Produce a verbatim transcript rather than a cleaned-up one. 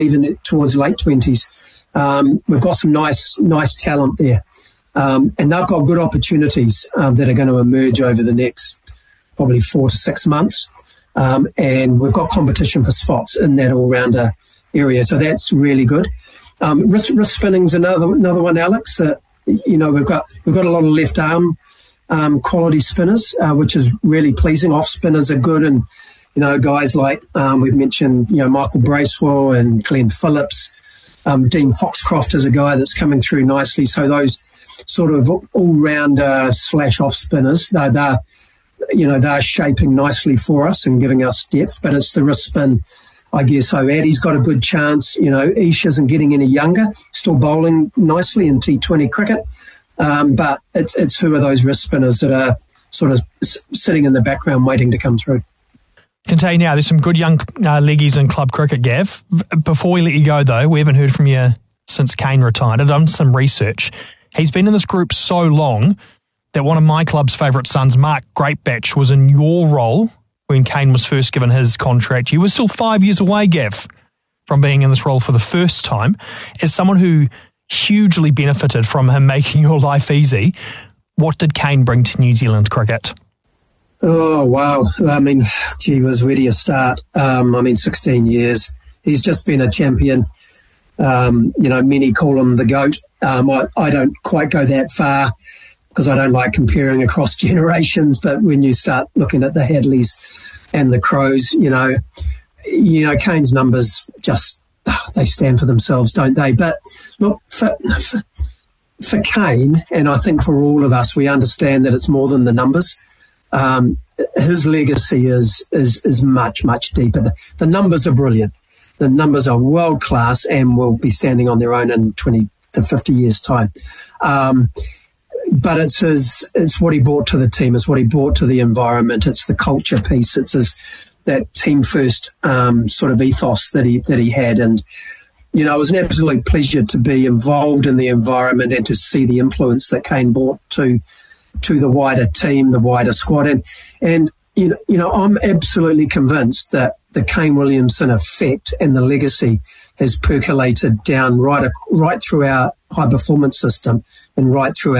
even towards late twenties. Um, we've got some nice, nice talent there. Um, and they've got good opportunities um, that are going to emerge over the next probably four to six months. Um, and we've got competition for spots in that all-rounder area. So that's really good. Um, wrist, wrist spinning's another another one, Alex. That, you know, we've got we've got a lot of left arm um, quality spinners, uh, which is really pleasing. Off spinners are good, and you know, guys like um, we've mentioned, you know, Michael Bracewell and Glenn Phillips. Um, Dean Foxcroft is a guy that's coming through nicely. So those sort of all-rounder slash off spinners, they're, they're, you know, they're shaping nicely for us and giving us depth. But it's the wrist spin, I guess. So Addie's got a good chance. You know, Ish isn't getting any younger, still bowling nicely in T twenty cricket. Um, but it's, it's who are those wrist spinners that are sort of s- sitting in the background waiting to come through. Can tell you now, there's some good young uh, leggies in club cricket, Gav. Before we let you go, though, we haven't heard from you since Kane retired. I've done some research. He's been in this group so long that one of my club's favourite sons, Mark Greatbatch, was in your role when Kane was first given his contract. You were still five years away, Gav, from being in this role for the first time. As someone who hugely benefited from him making your life easy, what did Kane bring to New Zealand cricket? Oh, wow. I mean, gee whiz, where do you start? Um, I mean, sixteen years. He's just been a champion. Um, you know, many call him the GOAT. Um, I, I don't quite go that far because I don't like comparing across generations. But when you start looking at the Hadleys and the Crows, you know, you know, Kane's numbers just, oh, they stand for themselves, don't they? But look, for, for, for Kane, and I think for all of us, we understand that it's more than the numbers. Um, his legacy is is is much, much deeper. The, the numbers are brilliant. The numbers are world class and will be standing on their own in twenty to fifty years' time. Um, but it's his, it's what he brought to the team. It's what he brought to the environment. It's the culture piece. It's his, that team first um, sort of ethos that he that he had. And you know, it was an absolute pleasure to be involved in the environment and to see the influence that Kane brought to. to the wider team, the wider squad. And, and you know, you know, I'm absolutely convinced that the Kane Williamson effect and the legacy has percolated down right, right through our high performance system and right through our